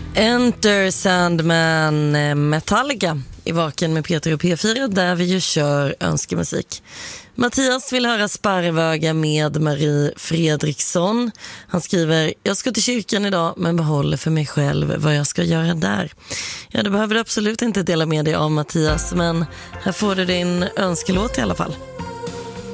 Enter Sandman, Metallica i Vaken med Peter och P4, där vi ju kör önskemusik. Mattias vill höra Sparvöga med Marie Fredriksson. Han skriver: jag ska till kyrkan idag men behåller för mig själv vad jag ska göra där. Ja, det behöver du absolut inte dela med dig av, Mattias, men här får du din önskelåt i alla fall.